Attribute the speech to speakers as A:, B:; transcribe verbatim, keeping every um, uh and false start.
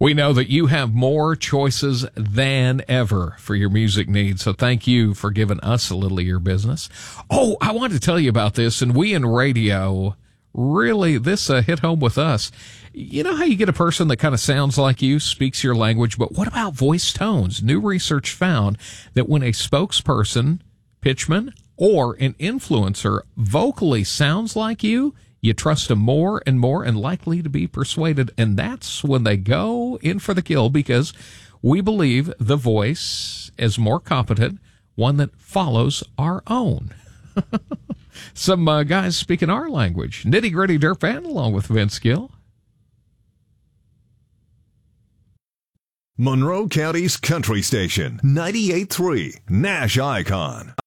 A: We know that you have more choices than ever for your music needs, so thank you for giving us a little of your business. Oh, I wanted to tell you about this, and we in radio, really, this uh, hit home with us. You know how you get a person that kind of sounds like you, speaks your language, but what about voice tones? New research found that when a spokesperson, pitchman, or an influencer vocally sounds like you, you trust them more and more and likely to be persuaded. And that's when they go in for the kill, because we believe the voice is more competent, one that follows our own. Some uh, guys speaking our language. Nitty Gritty Dirt Band along with Vince Gill.
B: Monroe County's Country Station, ninety-eight point three, Nash Icon.